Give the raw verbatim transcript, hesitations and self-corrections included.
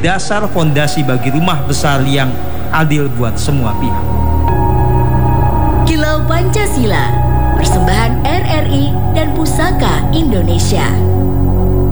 dasar fondasi bagi rumah besar yang adil buat semua pihak. Kilau Pancasila, persembahan R R I dan Pusaka Indonesia.